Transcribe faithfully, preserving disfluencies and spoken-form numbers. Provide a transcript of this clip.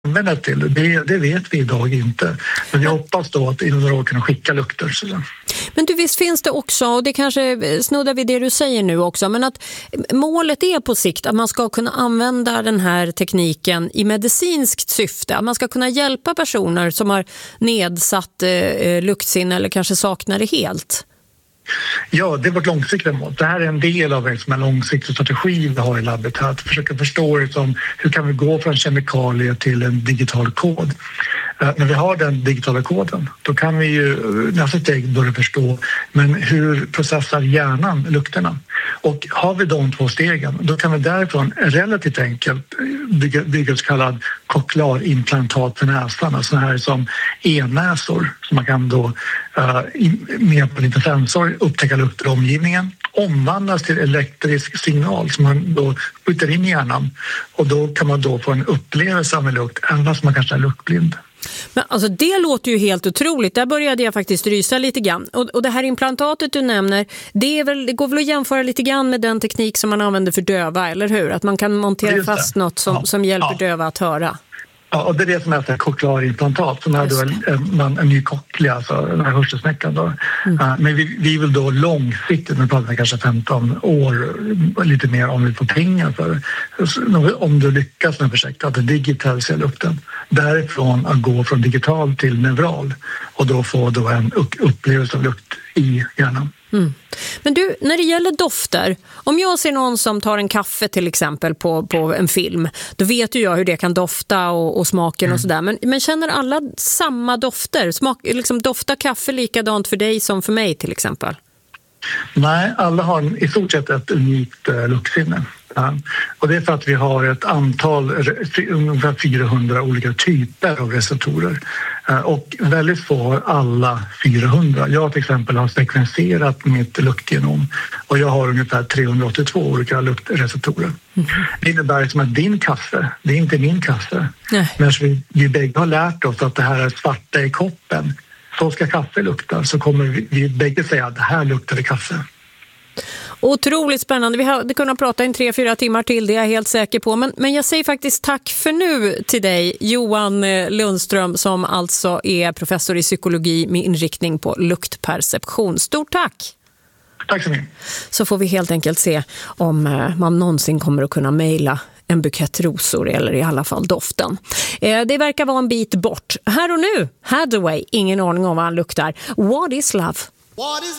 använda till? Det, det vet vi idag inte. Men jag hoppas då att inom några år kunna skicka lukter. Så. Men du, visst finns det också, och det kanske snuddar vid det du säger nu också, men att målet är på sikt att man ska kunna använda den här tekniken i medicinskt syfte. Att man ska kunna hjälpa personer som har nedsatt eh, luktsinne eller kanske saknar det helt. Ja, det är vårt långsiktiga mål. Det här är en del av en långsiktig strategi vi har i labbet här. Att försöka förstå liksom, hur kan vi gå från kemikalier till en digital kod. Uh, när vi har den digitala koden, då kan vi ju nästa steg börja förstå men hur processar hjärnan lukterna. Och har vi de två stegen, då kan vi därifrån relativt enkelt bygga, bygga så kallad koklarimplantat för näsan. Alltså här som e-näsor som man kan då uh, med på lite sensor upptäcka lukter i omgivningen, omvandlas till elektrisk signal som man då skjuter in i hjärnan och då kan man då få en upplevelse av en lukt även fast man kanske är luktblind. Men alltså det låter ju helt otroligt. Där började jag faktiskt rysa lite grann. Och, och det här implantatet du nämner, det, är väl, det går väl att jämföra lite grann med den teknik som man använder för döva, eller hur? Att man kan montera fast något som, ja. som hjälper ja. döva att höra. Ja, och det är det som heter koklarimplantat som är då en, en, en ny cochlea, alltså den här hörselsnäckan då. Mm. Uh, men vi, vi vill då långsiktigt, nu pratar vi kanske femton år, lite mer om vi får pengar för om du lyckas med projektet, att digitalisera lukten. Därifrån att gå från digital till neural och då få då en upplevelse av lukt i hjärnan. Mm. Men du, när det gäller dofter, om jag ser någon som tar en kaffe till exempel på, på en film, då vet ju jag hur det kan dofta och, och smaken mm. och sådär. Men, men känner alla samma dofter? Smak, liksom, doftar kaffe likadant för dig som för mig till exempel? Nej, alla har i stort sett ett unikt uh, luktsinne. Ja. Och det är för att vi har ett antal, ungefär fyrahundra olika typer av receptorer. Och väldigt få har alla fyrahundra. Jag till exempel har sekvenserat mitt luktgenom och jag har ungefär trehundraåttiotvå olika luktreceptorer. Mm. Det innebär som att din kaffe, det är inte min kaffe. Nej. Men vi, vi bägge har lärt oss att det här är svarta i koppen. Så ska kaffe lukta, så kommer vi, vi bägge säga att det här luktar det kaffe. Otroligt spännande. Vi hade kunnat prata in tre, fyra timmar till, det är jag helt säker på. Men, men jag säger faktiskt tack för nu till dig, Johan Lundström, som alltså är professor i psykologi med inriktning på luktperception. Stort tack! Tack så mycket. Så får vi helt enkelt se om man någonsin kommer att kunna mejla en bukett rosor eller i alla fall doften. Eh, det verkar vara en bit bort. Här och nu, Hathaway, ingen aning om vad han luktar. What is love? What is